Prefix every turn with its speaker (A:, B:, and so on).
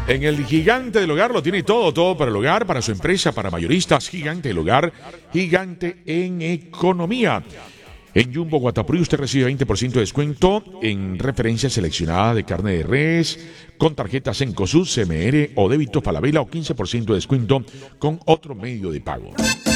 A: En el Gigante del Hogar lo tiene todo para el hogar, para su empresa, para mayoristas. Gigante del Hogar, gigante en economía. En Jumbo Guatapuri usted recibe 20% de descuento en referencia seleccionada de carne de res con tarjetas Cencosud, CMR o débito Falabella o 15% de descuento con otro medio de pago.